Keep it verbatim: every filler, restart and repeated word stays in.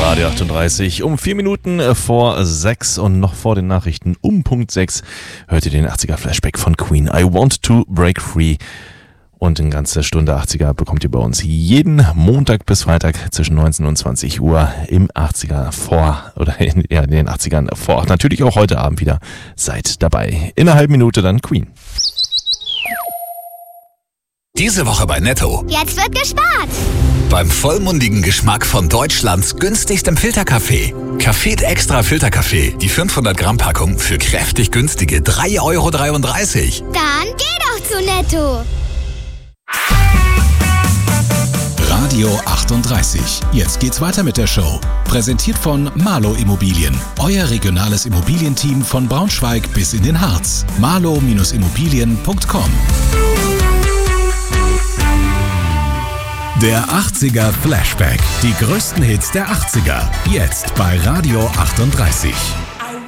Radio achtunddreißig um vier Minuten vor sechs und noch vor den Nachrichten um Punkt sechs hört ihr den achtziger Flashback von Queen. I Want to Break Free. Und in ganzer Stunde achtziger bekommt ihr bei uns jeden Montag bis Freitag zwischen neunzehn und zwanzig Uhr im achtziger vor, oder in, ja, in den achtzigern vor. Natürlich auch heute Abend wieder. Seid dabei. In einer halben Minute dann Queen. Diese Woche bei Netto. Jetzt wird gespart. Beim vollmundigen Geschmack von Deutschlands günstigstem Filterkaffee. Café Extra Filterkaffee. Die fünfhundert Gramm Packung für kräftig günstige drei Euro dreiunddreißig. Dann geh doch zu Netto. Radio achtunddreißig. Jetzt geht's weiter mit der Show. Präsentiert von Marlow Immobilien. Euer regionales Immobilienteam von Braunschweig bis in den Harz. marlow Immobilien punkt com. Der achtziger Flashback. Die größten Hits der achtziger. Jetzt bei Radio achtunddreißig.